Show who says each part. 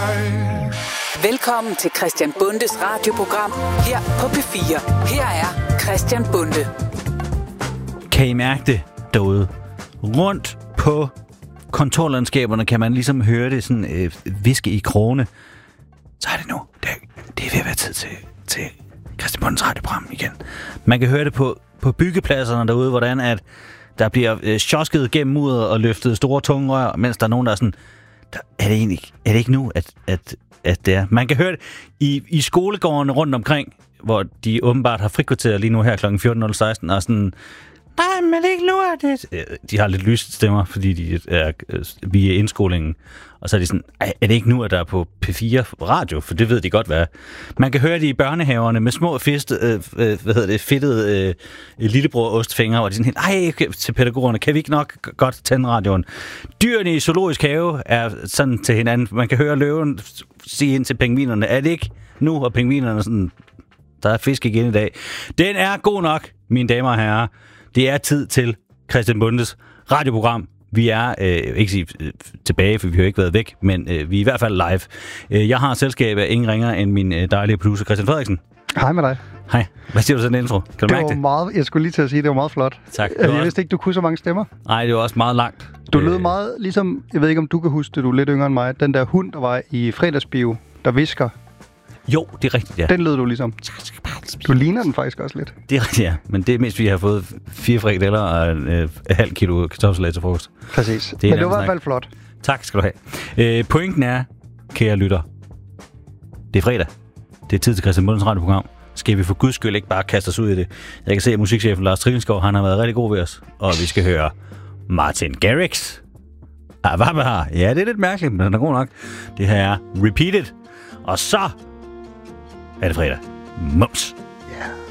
Speaker 1: Velkommen til Christian Bundes radioprogram her på P4. Her er Christian Bunde.
Speaker 2: Kan I mærke det derude? Rundt på kontorlandskaberne kan man ligesom høre det sådan viske i krone. Så er det nu. Det er ved at være tid til Christian Bundes radioprogram igen. Man kan høre det på byggepladserne derude, hvordan at der bliver sjosket gennem muret og løftet store tunge rør, mens der er nogen, der er sådan, er det ikke nu, at det er? Man kan høre det i skolegårdene rundt omkring, hvor de åbenbart har frikvarter lige nu her kl. 14.16, og sådan, nej, men det er ikke nu, at det... De har lidt lyst stemmer, fordi vi er indskolingen. Og så er de sådan, er det ikke nu, at der er på P4 radio? For det ved de godt, hvad er. Man kan høre det i børnehaverne med små fedtede lillebror-ostfingre, og de er sådan helt, til pædagogerne, kan vi ikke nok godt tænde radioen? Dyrene i zoologisk have er sådan til hinanden. Man kan høre løven sige ind til pingvinerne, er det ikke nu? Og pingvinerne sådan, der er fisk igen i dag. Den er god nok, mine damer og herrer. Det er tid til Christian Bundes radioprogram. Vi er ikke sige tilbage, for vi har ikke været væk, men vi er i hvert fald live. Jeg har selskab af ingen ringer end min dejlige producer Christian Frederiksen.
Speaker 3: Hej med dig.
Speaker 2: Hej. Hvad siger du til den intro? Kan du mærke det?
Speaker 3: Meget, jeg skulle lige til at sige, det var meget flot.
Speaker 2: Tak.
Speaker 3: Jeg vidste ikke, du kunne så mange stemmer.
Speaker 2: Nej, det var også meget langt.
Speaker 3: Du lød meget ligesom, jeg ved ikke, om du kan huske det, du er lidt yngre end mig, den der hund, der var i fredagsbio, der visker.
Speaker 2: Jo, det er rigtigt, ja.
Speaker 3: Den lød du ligesom. Du ligner den faktisk også lidt.
Speaker 2: Det er rigtigt, ja. Men det er mest, vi har fået 4 frikadeller og en halv kilo kartoffelsalat til frokost.
Speaker 3: Præcis. Men det var i hvert fald flot.
Speaker 2: Tak skal du have. Pointen er, kære lytter, det er fredag. Det er tid til Christian Bundes radioprogram. Skal vi for guds skyld ikke bare kaste os ud i det? Jeg kan se, at musikchefen Lars Trillenskov, han har været rigtig god ved os. Og vi skal høre Martin Garrix. Avabaha. Ja, det er lidt mærkeligt, men den er god nok. Det her er Repeated. Og så er det fredag. Mums.